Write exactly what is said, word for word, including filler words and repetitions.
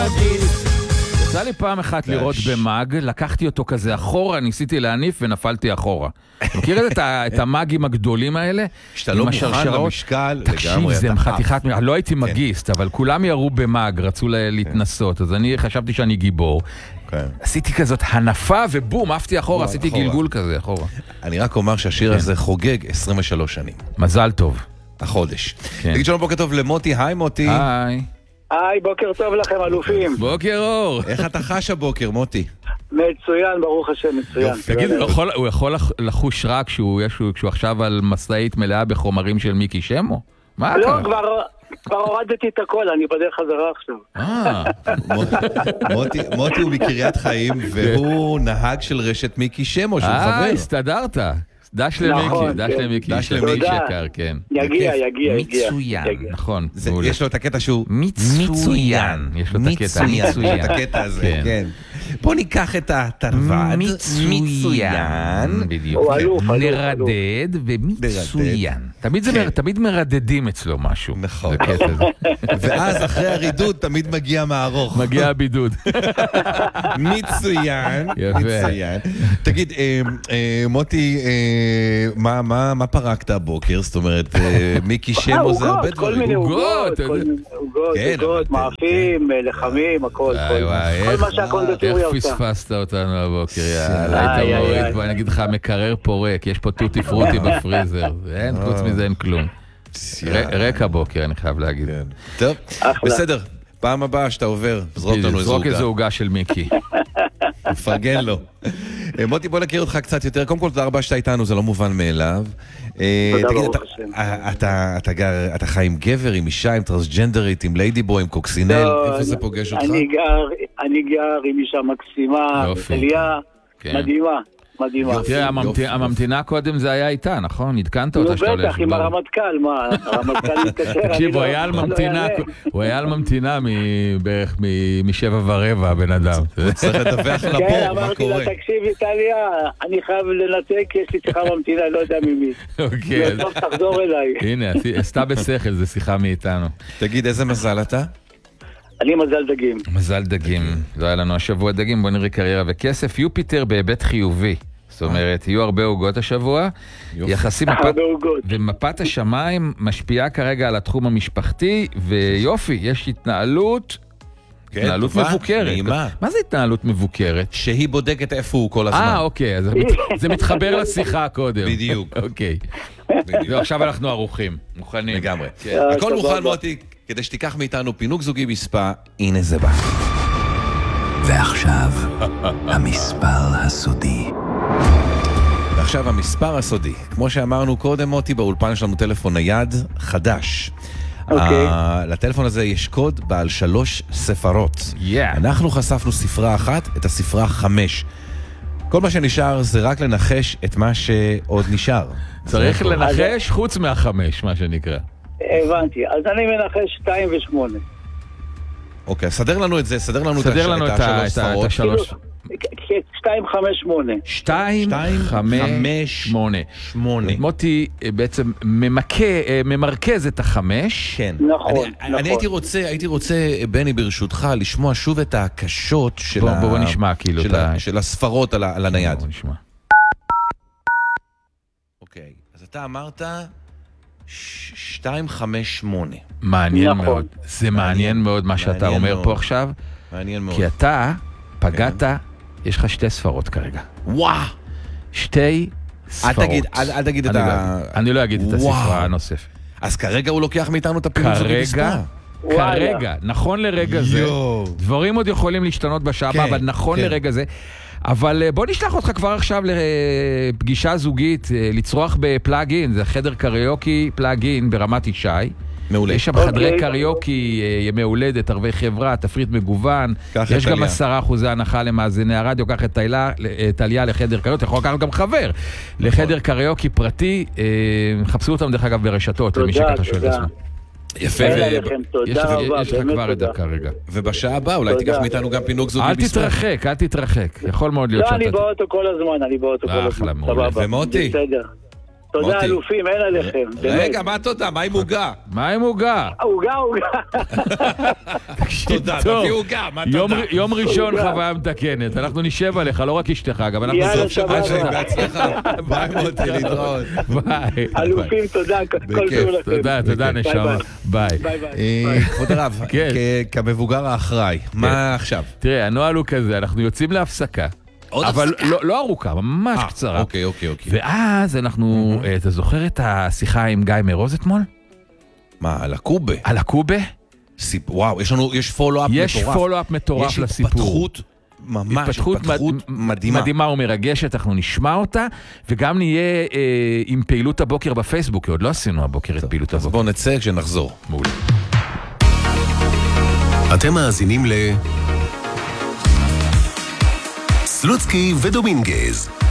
יצא לי פעם אחת לראות במאג, לקחתי אותו כזה אחורה, ניסיתי להניף ונפלתי אחורה. מכיר את המאגים הגדולים האלה? שאתה לא מוכן למשקל לגמרי. תקשיב, זה חתיכת... לא הייתי מגיסט, אבל כולם ירו במאג, רצו להתנסות, אז אני חשבתי שאני גיבור. עשיתי כזאת הנפה ובום, עפתי אחורה, עשיתי גלגול כזה אחורה. אני רק אומר שהשיר הזה חוגג עשרים ושלוש שנים. מזל טוב. החודש. תגיד שלום, בוקר טוב למוטי. היי מוטי. היי. היי, בוקר טוב לכם, אלופים. בוקר אור. איך אתה חש הבוקר, מוטי? מצוין, ברוך השם, מצוין. תגיד, הוא יכול לחוש רע כשהוא עכשיו על משאית מלאה בחומרים של מיקי שמו? מה לא, קרה? כבר... כבר הורדתי את הכל, אני בדרך חזרה עכשיו. אה, מוטי הוא מקריית חיים, והוא נהג של רשת מיקי שמו, שהוא חבר. אה, הסתדרת. דש למיקי, דש למיקי. דש למיקי שקר, כן. יגיע, יגיע, יגיע. מצוין, נכון. יש לו את הקטע שהוא מצוין. יש לו את הקטע הזה, כן. בוא ניקח את התרווד. מצוין. בדיוק. נרדד ומצוין. תמיד מרדדים אצלו משהו. נכון. ואז אחרי הרידוד תמיד מגיע מערוך. מגיע הבידוד. מצוין. מצוין. תגיד, מוטי, מה פרקת הבוקר? זאת אומרת, מיקי שמו זה הרבה דברים. כל מיני עוגות, עוגות, מאפים, לחמים, הכל. כל מה שהקונדטוריה עושה. איך פספסת אותנו הבוקר, יאללה, היית מוריד, בוא נגיד לך, מקרר פורק, יש פה טוטי פרוטי בפריזר, אין, חוץ מזה אין כלום. רק הבוקר, אני חייב להגיד. טוב, בסדר, פעם הבאה שאתה עובר, זרוק לנו איזו עוגה. זרוק איזו עוגה של מיקי. מפרגן לו. מוטי, בוא נכיר אותך קצת יותר. קודם כל, תודה רבה שאתה איתנו, זה לא מובן מאליו. תגיד, אתה חי עם גבר, עם אישה, עם טרנסג'נדרית, עם ליידי בוי, עם קוקסינל? איפה זה פוגש אותך? אני גר עם אישה מקסימה, אליה, מדהימה. מדהימה. תראה, הממתינה קודם זה היה איתה, נכון? נתקנת אותה שאתה הולך. נו בטח, עם הרמטכ"ל, מה? הרמטכ"ל מתקשר. תקשיב, הוא היה על ממתינה בערך משבע ורבע, הבן אדם. הוא צריך לדווח לפה, מה קורה? כן, אמרתי לה, תקשיב איטליה, אני חייב לנתק, יש לי שיחה ממתינה, לא יודע ממי. אוקיי. טוב, תחזור אליי. הנה, עשתה בשכל, זו שיחה מאיתנו. תגיד, איזה מזל אתה? אני מזל דגים. מזל דגים. לא היה לנו השבוע דגים, בוא נראה קריירה וכסף. יופיטר בהיבט חיובי. זאת אומרת, יהיו הרבה עוגות השבוע. יחסים ומפת השמיים משפיעה כרגע על התחום המשפחתי, ויופי, יש התנהלות, התנהלות מבוקרת. מה זה התנהלות מבוקרת? שהיא בודקת איפה הוא כל הזמן. אה, אוקיי, אז זה מתחבר לשיחה קודם. בדיוק. אוקיי. ועכשיו אנחנו ערוכים, מוכנים. לגמרי. הכל מוכן, מוטי, כדי שתיקח מאיתנו פינוק זוגי בספה, הנה זה בא. ועכשיו, המספר הסודי. ועכשיו המספר הסודי. כמו שאמרנו קודם, מוטי, באולפן יש לנו טלפון נייד חדש. אוקיי. לטלפון הזה יש קוד בעל שלוש ספרות. אנחנו חשפנו ספרה אחת, את הספרה חמש. כל מה שנשאר זה רק לנחש את מה שעוד נשאר. צריך לנחש חוץ מהחמש, מה שנקרא. הבנתי, אז אני מנחש שתיים ושמונה. אוקיי, סדר לנו את זה, סדר לנו את השלוש ספרות. שתיים, חמש, שמונה. שתיים, חמש, שמונה. מוטי בעצם ממרכז את החמש. כן. נכון, נכון. אני הייתי רוצה, הייתי רוצה, בני, ברשותך, לשמוע שוב את הקשות של ה... בוא נשמע כאילו. של הספרות על הנייד. בוא נשמע. אוקיי, אז אתה אמרת שתיים, חמש, שמונה. מעניין מאוד. זה מעניין מאוד מה שאתה אומר פה עכשיו. מעניין מאוד. כי אתה פגעת, יש לך שתי ספרות כרגע. וואו! שתי ספרות. אל תגיד, אל תגיד את ה... אני לא אגיד את הספרה הנוספת. אז כרגע הוא לוקח מאיתנו את הפינוק זוגי בספה. כרגע, נכון לרגע זה. דברים עוד יכולים להשתנות בשעה הבאה, אבל נכון לרגע זה. אבל בוא נשלח אותך כבר עכשיו לפגישה זוגית, לצרוח בפלאגין, זה חדר קריוקי פלאגין ברמת ישי. מעולה. יש שם חדרי קריוקי, ימי הולדת, ערבי חברה, תפריט מגוון. יש גם עשרה אחוזי הנחה למאזיני הרדיו, קח את טליה לחדר קריוקי, אתה יכול לקחת גם חבר לחדר קריוקי פרטי, חפשו אותם דרך אגב ברשתות, למי שככה שואל עצמו. יפה, יש לך כבר את זה כרגע. ובשעה הבאה אולי תיקח מאיתנו גם פינוק זוגי בספה. אל תתרחק, אל תתרחק. יכול מאוד להיות שאתה... לא, אני באוטו כל הזמן, אני באוטו כל הזמן. ומוטי, תודה אלופים, אין עליכם. רגע, מה תודה? מה עם עוגה? מה עם עוגה? עוגה, עוגה. תודה, תביא עוגה, מה תודה? יום ראשון חוויה מתקנת, אנחנו נשב עליך, לא רק אשתך, גם אנחנו יאללה, שבוע שלך בהצלחה. ביי מוטי, להתראות. ביי. אלופים, תודה, כל טוב לכם. תודה, תודה נשמה. ביי. כבוד הרב, כמבוגר האחראי, מה עכשיו? תראה, הנוהל הוא כזה, אנחנו יוצאים להפסקה. אבל לא ארוכה, ממש קצרה. אוקיי, אוקיי, אוקיי. ואז אנחנו, אתה זוכר את השיחה עם גיא מרוז אתמול? מה, על הקובה? על הקובה? וואו, יש לנו, יש פולו-אפ מטורף. יש פולו-אפ מטורף לסיפור. יש התפתחות ממש, התפתחות מדהימה. מדהימה ומרגשת, אנחנו נשמע אותה, וגם נהיה עם פעילות הבוקר בפייסבוק, עוד לא עשינו הבוקר את פעילות הבוקר. אז בואו נצא כשנחזור. מעולה. אתם מאזינים ל... סלוצקי ודומינגז